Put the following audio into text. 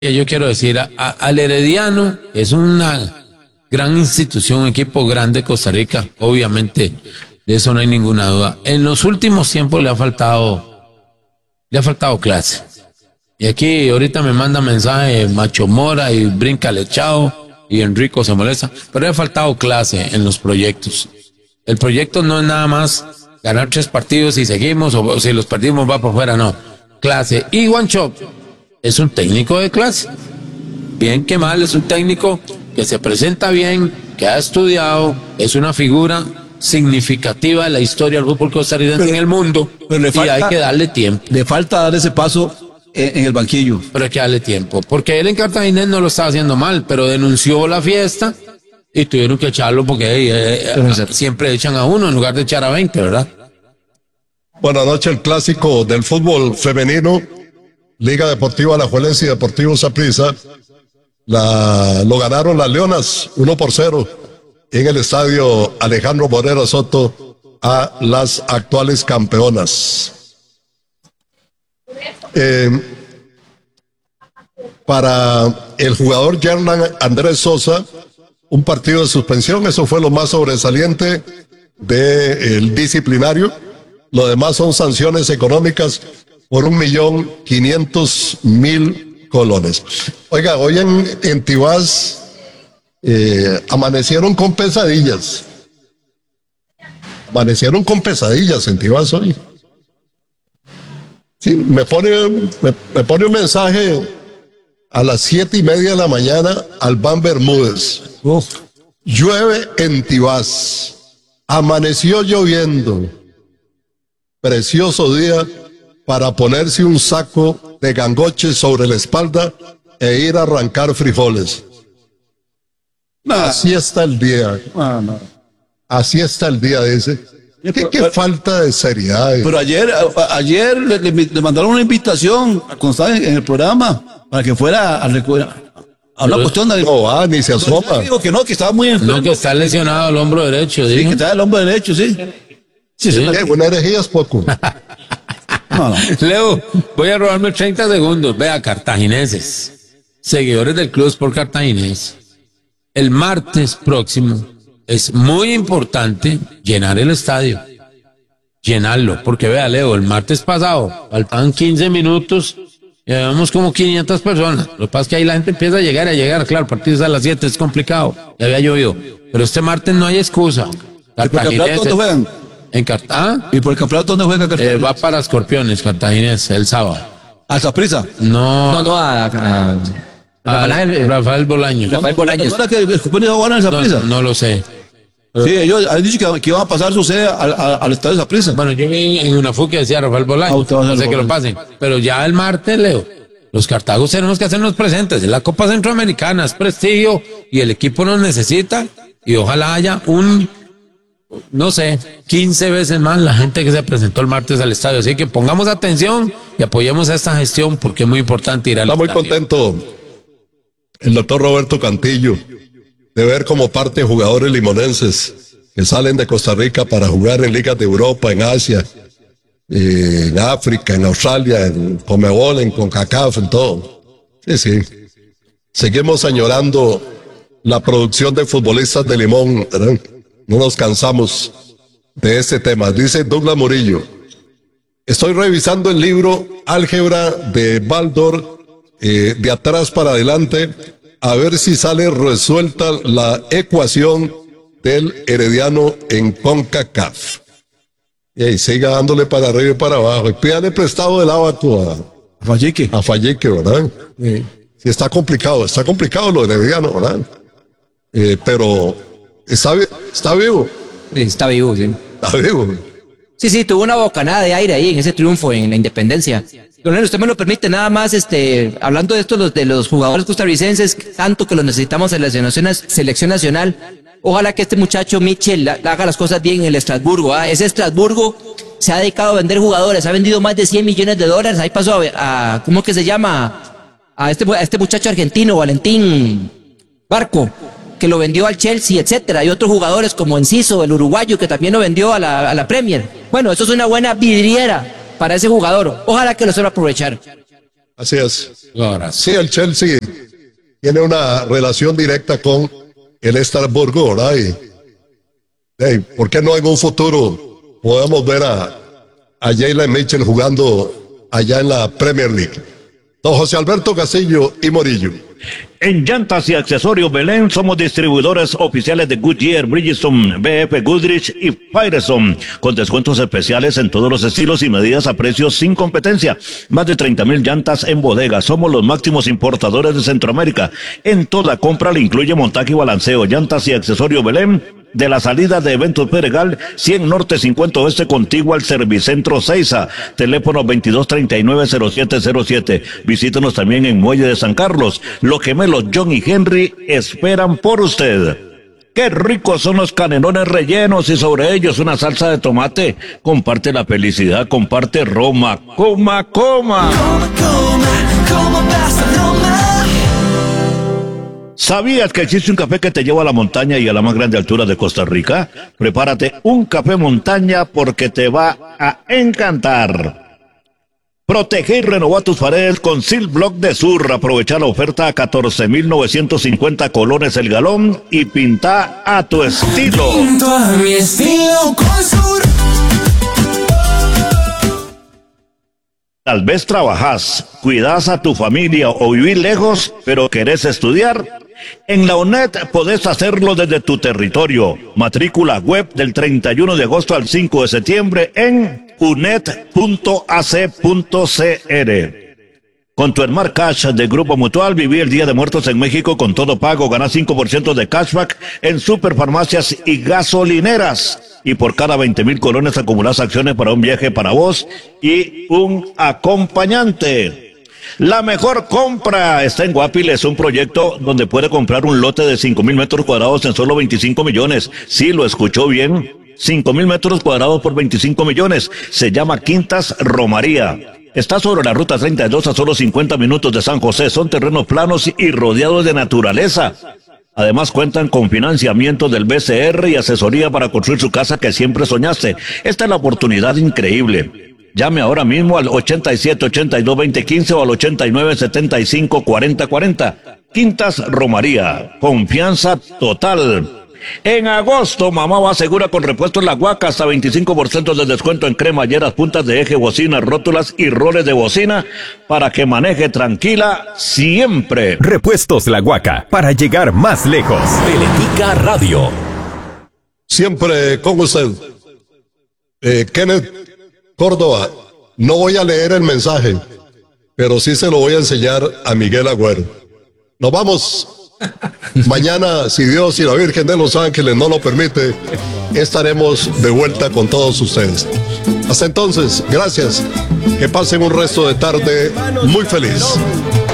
Yo quiero decir, al Herediano es una gran institución, un equipo grande de Costa Rica, obviamente, de eso no hay ninguna duda. En los últimos tiempos le ha faltado clase. Y aquí ahorita me manda mensaje Macho Mora y Brinca Lechao y Enrico se molesta, pero le ha faltado clase en los proyectos. El proyecto no es nada más ganar 3 partidos y seguimos, o si los perdimos va por fuera, no. Clase. Y Wanchope es un técnico de clase. Bien que mal, es un técnico que se presenta bien, que ha estudiado, es una figura significativa de la historia del fútbol costarricense en el mundo, pero y hay que darle tiempo. Le falta dar ese paso en el banquillo. Pero hay que darle tiempo, porque él en Cartaginés no lo estaba haciendo mal, pero denunció la fiesta y tuvieron que echarlo porque siempre echan a uno en lugar de echar a 20, ¿verdad? Buenas noches, el clásico del fútbol femenino, Liga Deportiva Alajuelense y Deportivo Saprissa, lo ganaron las Leonas 1-0 en el estadio Alejandro Morera Soto a las actuales campeonas. Para el jugador Yerlan Andrés Sosa, un partido de suspensión, eso fue lo más sobresaliente del disciplinario. Lo demás son sanciones económicas por 1.500.000 colones. Oiga, hoy en Tibás amanecieron con pesadillas. Amanecieron con pesadillas en Tibás hoy. Sí, me pone un mensaje a las 7:30 de la mañana Albán Bermúdez. Llueve en Tibás. Amaneció lloviendo. Precioso día para ponerse un saco de gangoches sobre la espalda e ir a arrancar frijoles. Así está el día. Así está el día de ese. ¿Qué falta de seriedad? Pero ayer le mandaron una invitación cuando estaba en el programa para que fuera a una cuestión de... No, ni se asoma. Digo que no, que estaba muy enfermo. No, que está lesionado el hombro derecho. Sí, que está el hombro derecho, sí. Sí. Una herejía es poco. No. Leo, voy a robarme 30 segundos. Vea, cartagineses, seguidores del Club Sport Cartaginés, el martes próximo es muy importante llenar el estadio. Llenarlo, porque vea, Leo, el martes pasado faltaban 15 minutos y habíamos como 500 personas. Lo que pasa es que ahí la gente empieza a llegar. Claro, a partir de las 7 es complicado, ya había llovido. Pero este martes no hay excusa. ¿Y por el campeonato dónde juegan? En Cartagena. ¿Y por el campeonato dónde juega Cartaginés? Va para Escorpiones, Cartaginés, el sábado. ¿A Saprissa? No, a Rafael Bolaño. Rafael Bolaños. ¿No era que Escorpiones iba a ganar en Saprissa? No lo sé. Sí, ellos han dicho que iban a pasar su sede al estadio de Saprissa. Bueno, yo vi en una FU que decía Rafael Bolaño. No sé que lo pasen. Pero ya el martes, Leo, los cartagos tenemos que hacernos presentes. Es la Copa Centroamericana, es prestigio y el equipo nos necesita. Y ojalá haya 15 veces más la gente que se presentó el martes al estadio. Así que pongamos atención y apoyemos a esta gestión porque es muy importante ir al estadio. Está muy contento el doctor Roberto Cantillo de ver como parte de jugadores limonenses que salen de Costa Rica para jugar en ligas de Europa, en Asia, en África, en Australia, en Conmebol, en CONCACAF, en todo. Sí. Seguimos añorando la producción de futbolistas de Limón, ¿verdad? No nos cansamos de este tema. Dice Douglas Murillo: estoy revisando el libro Álgebra de Baldor, de atrás para adelante, a ver si sale resuelta la ecuación del Herediano en CONCACAF. Y siga dándole para arriba y para abajo. Y pídale prestado el abaco a Fallique, ¿verdad? Sí, está complicado lo del Herediano, ¿verdad? Pero está vivo. Está vivo, sí. Está vivo. Sí, tuvo una bocanada de aire ahí en ese triunfo en la Independencia. Leonel, usted me lo permite, nada más, hablando de esto, de los jugadores costarricenses, tanto que los necesitamos en la selección nacional. Ojalá que este muchacho Mitchell haga las cosas bien en el Estrasburgo. Ese Estrasburgo se ha dedicado a vender jugadores, ha vendido más de $100 millones. Ahí pasó a ¿cómo que se llama? A este muchacho argentino, Valentín Barco, que lo vendió al Chelsea, etcétera. Hay otros jugadores como Enciso, el uruguayo, que también lo vendió a la Premier. Bueno, eso es una buena vidriera para ese jugador. Ojalá que lo sepa aprovechar. Así es. Ahora, Sí, el Chelsea tiene una relación directa con el Estrasburgo, ¿verdad? Y, ¿por qué no en un futuro podemos ver a Jalen Mitchell jugando allá en la Premier League? Don José Alberto Castillo y Morillo. En Llantas y Accesorios Belén somos distribuidores oficiales de Goodyear, Bridgestone, BF Goodrich y Firestone, con descuentos especiales en todos los estilos y medidas a precios sin competencia. Más de 30,000 llantas en bodega. Somos los máximos importadores de Centroamérica. En toda compra le incluye montaje y balanceo. Llantas y Accesorios Belén, de la salida de Eventos Pedregal, 100 Norte 50 Oeste, contiguo al Servicentro Seiza. Teléfono 2239-0707. Visítenos también en Muelle de San Carlos. Los gemelos John y Henry esperan por usted. Qué ricos son los canelones rellenos y sobre ellos una salsa de tomate. Comparte la felicidad, comparte Roma. Coma, coma. ¿Sabías que existe un café que te lleva a la montaña y a la más grande altura de Costa Rica? Prepárate un café montaña porque te va a encantar. Protege y renova tus paredes con Silblock de Sur. Aprovecha la oferta a 14,950 colones el galón y pinta a tu estilo. Pinto a mi estilo con Sur. Tal vez trabajas, cuidas a tu familia o vivís lejos, pero querés estudiar. En la UNED podés hacerlo desde tu territorio. Matrícula web del 31 de agosto al 5 de septiembre en uned.ac.cr. Con tu Smart Cash de Grupo Mutual, viví el Día de Muertos en México con todo pago. Gana 5% de cashback en superfarmacias y gasolineras. Y por cada 20,000 colones acumulás acciones para un viaje para vos y un acompañante. La mejor compra está en Guapiles, un proyecto donde puede comprar un lote de 5,000 metros cuadrados en solo 25 millones. Sí, lo escuchó bien. 5,000 metros cuadrados por 25 millones. Se llama Quintas Romaría. Está sobre la ruta 32 a solo 50 minutos de San José. Son terrenos planos y rodeados de naturaleza. Además cuentan con financiamiento del BCR y asesoría para construir su casa que siempre soñaste. Esta es la oportunidad increíble. Llame ahora mismo al 87-82-2015 o al 89-75-4040. Quintas Romaría. Confianza total. En agosto, mamá va segura con repuestos La Huaca, hasta 25% de descuento en cremalleras, puntas de eje, bocinas, rótulas y roles de bocina para que maneje tranquila siempre. Repuestos La Huaca, para llegar más lejos. Teletica Radio. Siempre con usted. Kenneth Córdoba, no voy a leer el mensaje, pero sí se lo voy a enseñar a Miguel Agüero. Nos vamos. Mañana, si Dios y la Virgen de los Ángeles no lo permite, estaremos de vuelta con todos ustedes. Hasta entonces, gracias. Que pasen un resto de tarde muy feliz.